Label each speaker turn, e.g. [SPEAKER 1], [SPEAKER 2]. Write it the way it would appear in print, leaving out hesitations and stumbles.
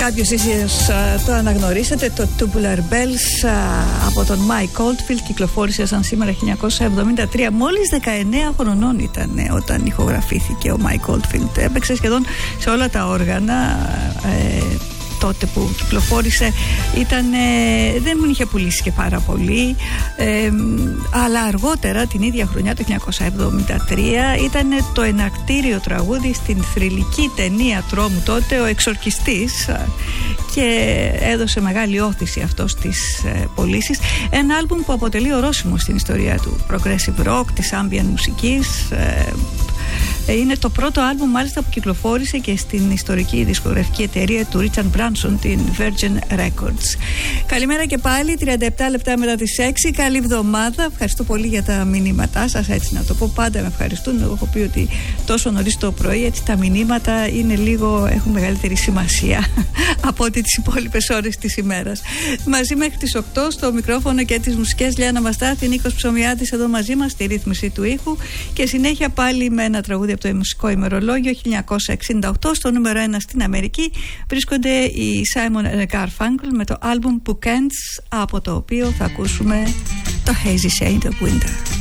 [SPEAKER 1] Κάποιους ίσως το αναγνωρίσατε, το Tubular Bells από τον Mike Oldfield κυκλοφόρησε σαν σήμερα 1973. Μόλις 19 χρονών ήταν όταν ηχογραφήθηκε ο Mike Oldfield. Έπαιξε σχεδόν σε όλα τα όργανα. Τότε που κυκλοφόρησε δεν μου είχε πουλήσει και πάρα πολύ, αλλά αργότερα την ίδια χρονιά, το 1973, ήταν το εναρκτήριο τραγούδι στην θρυλική ταινία τρόμου τότε, Ο Εξορκιστής, και έδωσε μεγάλη όθηση αυτό στις πωλήσεις. Ένα άλμπουμ που αποτελεί ορόσημο στην ιστορία του progressive rock, της ambient μουσικής. Είναι το πρώτο άλμπουμ μάλιστα που κυκλοφόρησε και στην ιστορική δισκογραφική εταιρεία του Richard Branson, την Virgin Records. Καλημέρα και πάλι, 37 λεπτά μετά τις 6. Καλή εβδομάδα. Ευχαριστώ πολύ για τα μηνύματά σας, έτσι να το πω, πάντα με ευχαριστούν. Εγώ έχω πει ότι τόσο νωρίς το πρωί έτσι τα μηνύματα είναι λίγο, έχουν μεγαλύτερη σημασία από ότι τις υπόλοιπες ώρες της ημέρας. Μαζί μέχρι τις 8 στο μικρόφωνο και τις μουσικές Λιάννα Μαστάθη, Νίκος Ψωμιάδης εδώ μαζί μας στη ρύθμιση του ήχου, και συνέχεια πάλι με ένα τραγούδι από το μουσικό ημερολόγιο. 1968 στο νούμερο 1 στην Αμερική βρίσκονται οι Simon & Garfunkel με το album Bookends, από το οποίο θα ακούσουμε το Hazy Shade of Winter.